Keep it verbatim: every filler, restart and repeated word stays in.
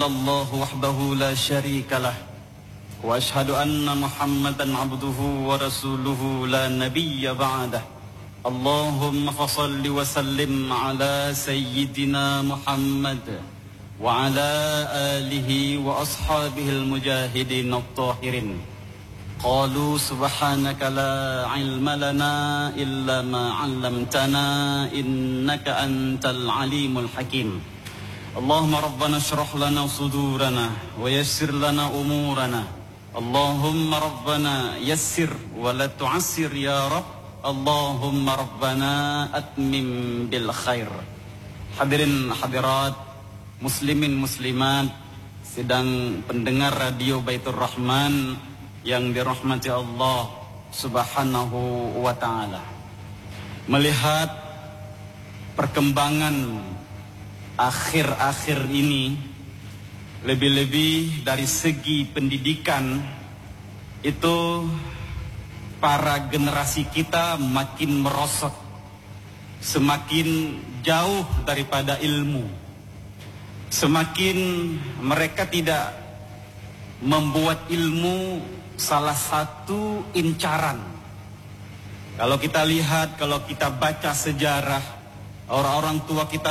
الله وحده لا شريك له وأشهد أن محمدا عبده ورسوله لا نبي بعده اللهم فصل وسلم على سيدنا محمد وعلى آله وأصحابه المجاهدين الطاهرين قالوا سبحانك لا علم لنا إلا ما علمتنا إنك أنت العليم الحكيم اللهم ربنا اشرح لنا صدورنا ويسر لنا أمورنا اللهم ربنا يسر ولا تعسر يا رب اللهم ربنا أتمم بالخير. Hadirin hadirat, muslimin muslimat, sedang pendengar radio Baitur Rahman yang dirahmati Allah Subhanahu wa taala. Melihat perkembangan akhir-akhir ini, lebih-lebih dari segi pendidikan, itu para generasi kita makin merosot, semakin jauh daripada ilmu, semakin mereka tidak membuat ilmu salah satu incaran. Kalau kita lihat, kalau kita baca sejarah, orang-orang tua kita